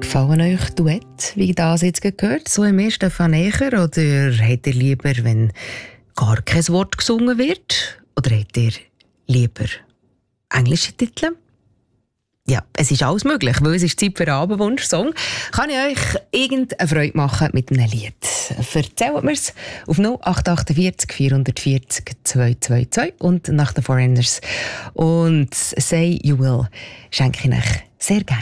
Gefallen euch Duett, wie das jetzt gehört? So im ersten Stefan Echer? Oder habt ihr lieber, wenn gar kein Wort gesungen wird? Oder habt ihr lieber englische Titel? Ja, es ist alles möglich, weil es ist Zeit für einen Abendwunsch-Song. Kann ich euch irgendeine Freude machen mit einem Lied? Erzählt mir's auf 0848 440 222 und nach den Foreigners. Und «Say You Will» schenke ich euch sehr gerne.